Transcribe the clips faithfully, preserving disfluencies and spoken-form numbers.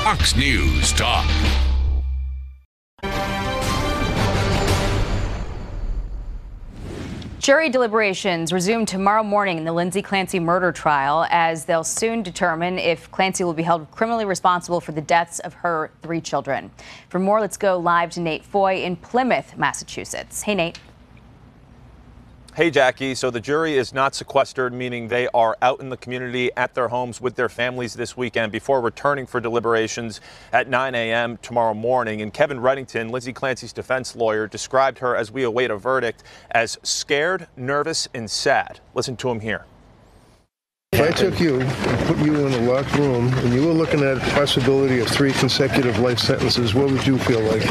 Fox News Talk. Jury deliberations resume tomorrow morning in the Lindsay Clancy murder trial, as they'll soon determine if Clancy will be held criminally responsible for the deaths of her three children. For more, let's go live to Nate Foy in Plymouth, Massachusetts. Hey, Nate. Hey, Jackie. So the jury is not sequestered, meaning they are out in the community at their homes with their families this weekend before returning for deliberations at nine a m tomorrow morning. And Kevin Reddington, Lindsay Clancy's defense lawyer, described her as we await a verdict as scared, nervous, and sad. Listen to him here. If I took you and put you in a locked room and you were looking at a possibility of three consecutive life sentences, what would you feel like?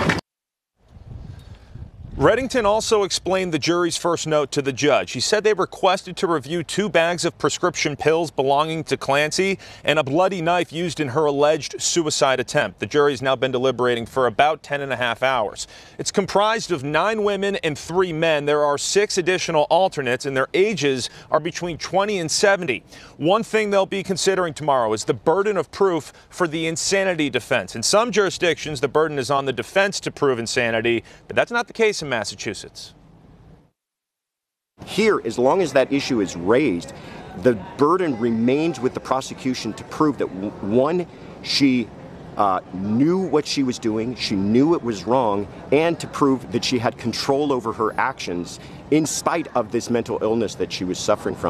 Reddington also explained the jury's first note to the judge. He said they requested to review two bags of prescription pills belonging to Clancy and a bloody knife used in her alleged suicide attempt. The jury's now been deliberating for about ten and a half hours. It's comprised of nine women and three men. There are six additional alternates, and their ages are between twenty and seventy. One thing they'll be considering tomorrow is the burden of proof for the insanity defense. In some jurisdictions, the burden is on the defense to prove insanity, but that's not the case in Massachusetts. Here, as long as that issue is raised, the burden remains with the prosecution to prove that, one, she uh, knew what she was doing, she knew it was wrong, and to prove that she had control over her actions in spite of this mental illness that she was suffering from.